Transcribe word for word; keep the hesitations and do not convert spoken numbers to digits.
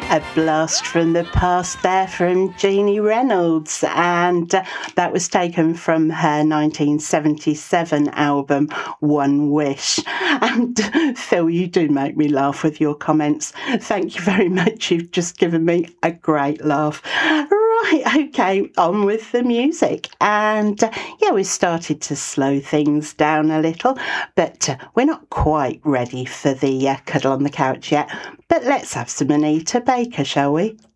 A blast from the past there from Jeannie Reynolds, and uh, that was taken from her nineteen seventy-seven album One Wish. And Phil, you do make me laugh with your comments. Thank you very much. You've just given me a great laugh. Right, okay, on with the music. And uh, yeah, we started to slow things down a little, but uh, we're not quite ready for the uh, cuddle on the couch yet. But let's have some Anita Baker, shall we?